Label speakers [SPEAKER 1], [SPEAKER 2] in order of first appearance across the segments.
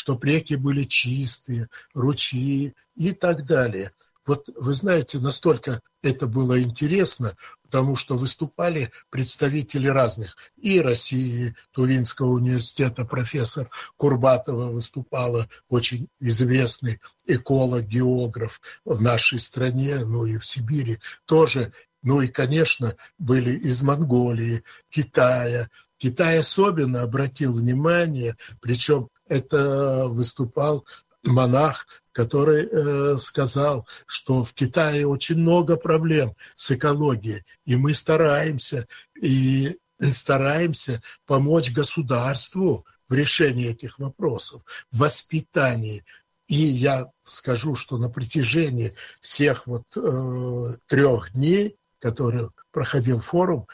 [SPEAKER 1] что реки были чистые, ручьи и так далее. Вот вы знаете, настолько это было интересно, потому что выступали представители разных и России, Тувинского университета, профессор Курбатова выступала, очень известный эколог, географ в нашей стране, ну и в Сибири тоже. Ну и, конечно, были из Монголии, Китая. Китай особенно обратил внимание, причем это выступал монах, который сказал, что в Китае очень много проблем с экологией, и мы стараемся помочь государству в решении этих вопросов, в воспитании. И я скажу, что на протяжении всех 3 дней, которые проходил форум,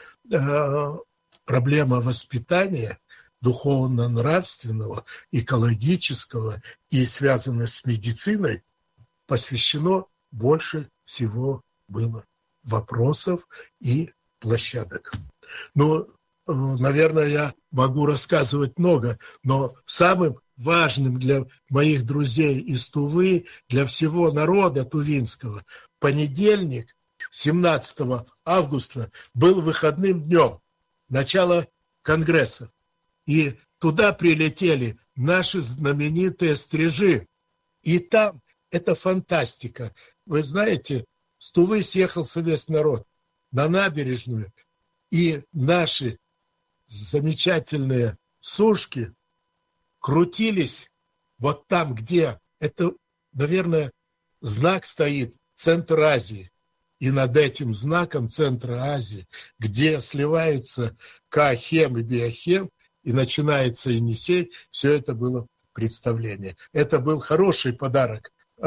[SPEAKER 1] проблема воспитания духовно-нравственного, экологического и связанного с медициной посвящено больше всего было вопросов и площадок. Ну, наверное, я могу рассказывать много, но самым важным для моих друзей из Тувы, для всего народа тувинского, понедельник, 17 августа, был выходным днем, начало Конгресса. И туда прилетели наши знаменитые стрижи. И там это фантастика. Вы знаете, с Тувы съехался весь народ на набережную. И наши замечательные сушки крутились вот там, где это, наверное, знак стоит, центр Азии. И над этим знаком центра Азии, где сливаются Каахем и Биохем, и начинается Енисей, все это было представление. Это был хороший подарок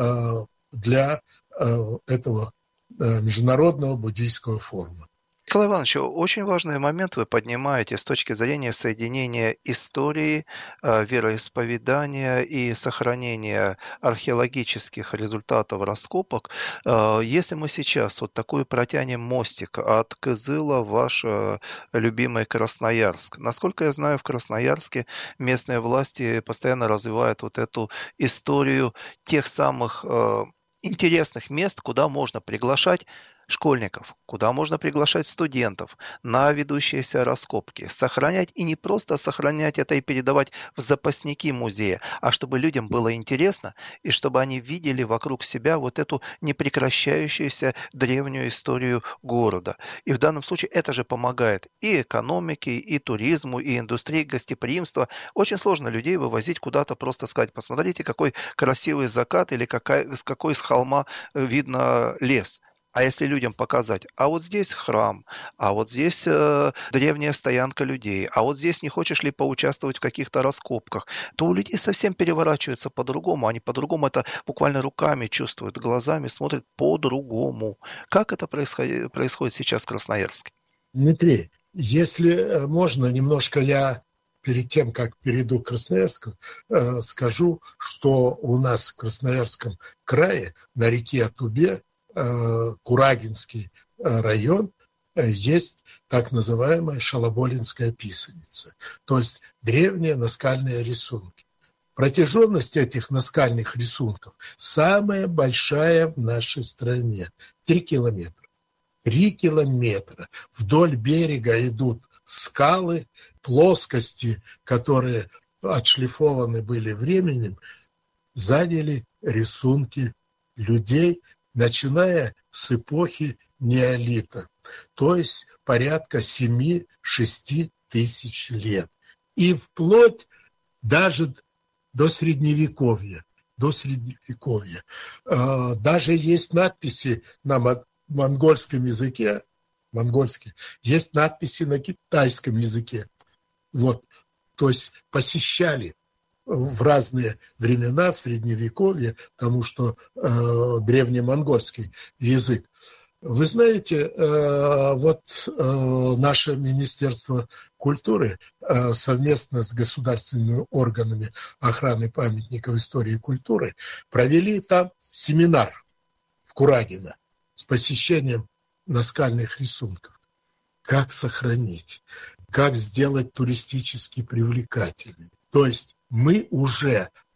[SPEAKER 1] для этого международного буддийского форума.
[SPEAKER 2] Николай Иванович, очень важный момент вы поднимаете с точки зрения соединения истории, вероисповедания и сохранения археологических результатов раскопок. Если мы сейчас вот такой протянем мостик от Кызыла в ваш любимый Красноярск. Насколько я знаю, в Красноярске местные власти постоянно развивают вот эту историю тех самых интересных мест, куда можно приглашать школьников, куда можно приглашать студентов на ведущиеся раскопки, сохранять и не просто сохранять это и передавать в запасники музея, а чтобы людям было интересно и чтобы они видели вокруг себя вот эту непрекращающуюся древнюю историю города. И в данном случае это же помогает и экономике, и туризму, и индустрии гостеприимства. Очень сложно людей вывозить куда-то, просто сказать, посмотрите, какой красивый закат или какой с холма видно лес. А если людям показать, а вот здесь храм, а вот здесь древняя стоянка людей, а вот здесь не хочешь ли поучаствовать в каких-то раскопках, то у людей совсем переворачивается по-другому. Они по-другому это буквально руками чувствуют, глазами смотрят по-другому. Как это происходит сейчас в Красноярске?
[SPEAKER 1] Дмитрий, если можно, немножко я перед тем, как перейду к Красноярску, скажу, что у нас в Красноярском крае на реке Тубе Курагинский район, есть так называемая Шалаболинская писаница, то есть древние наскальные рисунки. Протяженность этих наскальных рисунков самая большая в нашей стране – 3 километра. 3 километра. Вдоль берега идут скалы, плоскости, которые отшлифованы были временем, заняли рисунки людей, начиная с эпохи неолита, то есть порядка 7-6 тысяч лет. И вплоть даже до Средневековья. Даже есть надписи на монгольском языке, есть надписи на китайском языке. Вот. То есть посещали в разные времена, в Средневековье, потому что древнемонгольский язык. Вы знаете, наше Министерство культуры совместно с государственными органами охраны памятников истории и культуры провели там семинар в Курагино с посещением наскальных рисунков. Как сохранить, как сделать туристически привлекательным. То есть мы уже